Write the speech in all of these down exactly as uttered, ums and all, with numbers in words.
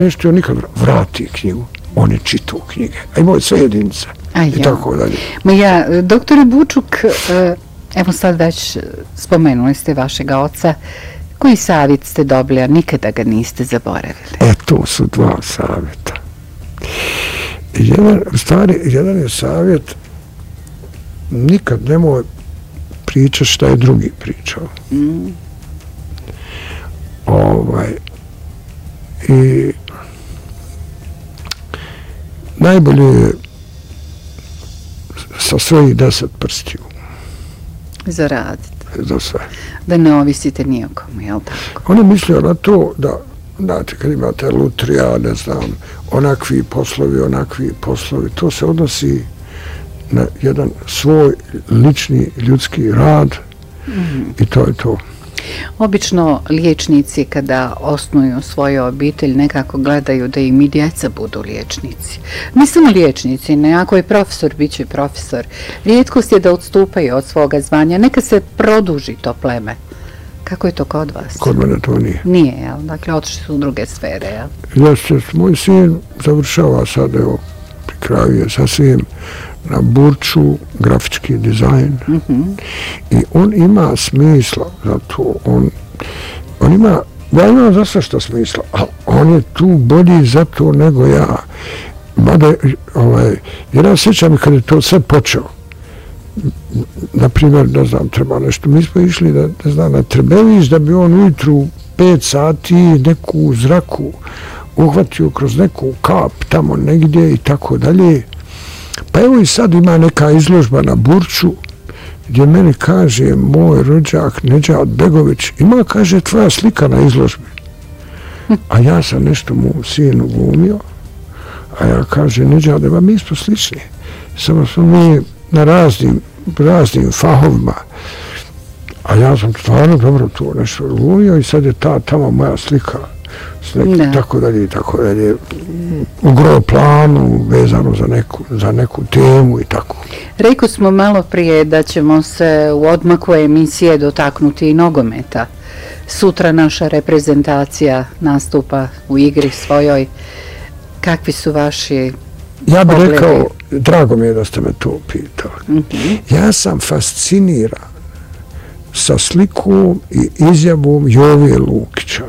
nešto on nikad vrati knjigu. On je čitao knjige, a imao je sve jedinice. A i ja. tako dalje. Ma ja, doktore Bučuk, evo sad već spomenuli ste vašega oca. Koji savjet ste dobili, a nikada ga niste zaboravili? E, to su dva savjeta. Jedan, u stvari, jedan je savjet, nikad nemoj pričati šta je drugi pričao. Mm. Ovaj, i najbolje je sa svojih deset prstiju zaraditi. Za sve. Da ne ovisite nijekomu, jel tako? On je mislio na to da, znate, kad imate lutrija, ne znam, onakvi poslovi, onakvi poslovi, to se odnosi na jedan svoj lični ljudski rad mm. i to je to. Obično liječnici kada osnuju svoju obitelj nekako gledaju da im i djeca budu liječnici. Ne samo liječnici, ne, ako je profesor, bit će profesor. Rijetkost je da odstupaju od svoga zvanja, neka se produži to pleme. Kako je to kod vas? Kod mene to nije. Nije, jel? Dakle, otišli su u druge sfere, jel? Jeste, moj sin završava sad, evo, pri kraju je sasvim na Burču, grafički dizajn. Mm-hmm. I on ima smisla za to. On, on ima, ja imam za sve što smisla, ali on je tu bolji za to nego ja. Mada, ovaj, jer ja sjećam kad je to sve počeo. Naprimjer, ne znam, treba nešto. Mi smo išli, da, ne znam, na Trebević, da bi on ujutru pet sati neku zraku uhvatio kroz neku kap tamo negdje i tako dalje. Pa evo i sad ima neka izložba na Burču gdje meni kaže moj rođak Nedžad Begović, ima, kaže, tvoja slika na izložbi. A ja sam nešto mu sinu glumio, a ja kaže, Nedžade, ba mi smo slični. Samo smo mi na raznim, raznim fahovima. A ja sam stvarno dobro to nešto glumio i sad je ta tamo moja slika. Neki, tako dalje i tako dalje, u gro planu vezano za neku, za neku temu i tako. Rekli smo malo prije da ćemo se u odmaku emisije dotaknuti i nogometa. Sutra naša reprezentacija nastupa u igri svojoj. Kakvi su vaši Ja bih rekao, drago mi je da ste me to pitali. Mm-hmm. Ja sam fasciniran sa slikom i izjavom Jove Lukića.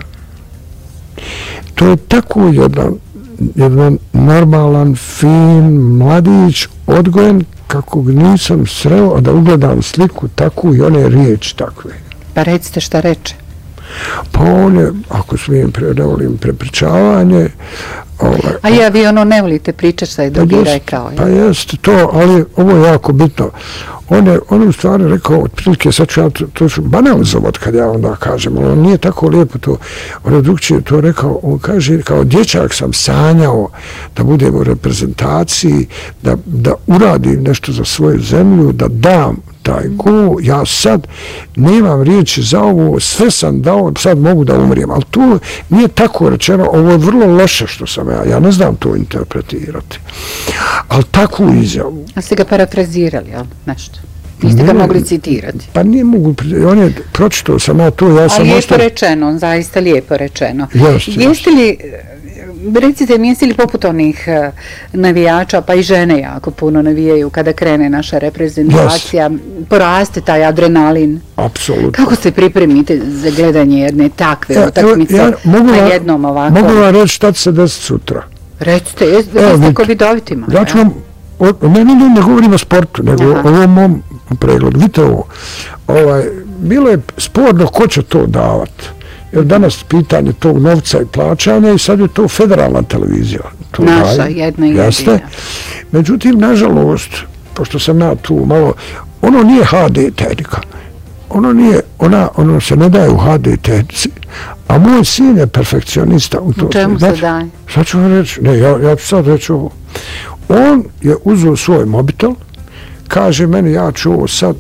To je tako jedan, jedan normalan, fin, mladić, odgojen, kako nisam sreo, a da ugledam sliku takvu i one riječi takve. Pa recite šta reče. Pa on je, ako smijem, pre, ne volim prepričavanje. Ovaj, a ja, vi ono ne volite pričati šta je drugi pa rekao. Je. Pa jeste to, ali ovo je jako bitno. On je, on je u stvari rekao, otprilike, sad ću ja to, to ću banalizovat kad ja onda kažem, ali on nije tako lijepo to, on je drugčije to rekao, on kaže, kao dječak sam sanjao da budem u reprezentaciji, da, da uradim nešto za svoju zemlju, da dam taj go, ja sad nemam riječi za ovo, sve sam dao, sad mogu da umrijem, ali to nije tako rečeno, ovo je vrlo loše što sam ja, ja ne znam to interpretirati. Ali takvu izjavu. A ste ga parafrazirali, jel? Nešto? Niste ga mogli citirati? Pa nije mogu, on je, pročitao sam ja to, ja sam... Ali lijepo ostav... rečeno, zaista lijepo rečeno. Jeste, jeste li, recite mi, jeste li poput onih navijača, pa i žene jako puno navijaju kada krene naša reprezentacija, yes. Poraste taj adrenalin? Apsolutno. Kako se pripremite za gledanje jedne takve ja, utakmice ja, mogu na vam, jednom ovako? Mogu vam reći šta će se desiti sutra. Recite, jeste li ko vidovitima? Ja ću vam, ne, ne, ne, ne govorim o sportu, nego o ovom mom pregledu. Vidite ovo, ovaj, bilo je sporno ko će to davati. Jer danas pitanje tog novca i plaćanja i sad je to federalna televizija. To naša, daje, jedna i jedina. Međutim, nažalost, pošto sam ja tu malo, ono nije ha de tehnika. Ono nije, ona, ono se ne daje u ha de tehnici, a moj sin je perfekcionista u to. U čemu se daje? Sad ću vam reći, ne, ja, ja ću sad reći ovo. On je uzeo svoj mobitel, kaže meni, ja ću ovo sad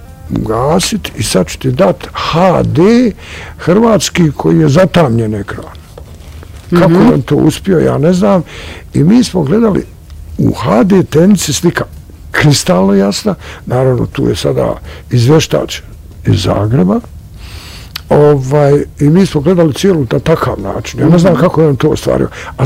ugasiti i sad ću ti dati ha de hrvatski koji je zatamljen ekran. Kako mm-hmm. on to uspio, ja ne znam. I mi smo gledali u ha de tehnici slika kristalno jasna. Naravno, tu je sada izvještač iz Zagreba. Ovaj, i mi smo gledali cijelu na takav način. Ja ne znam kako je on to ostvario. A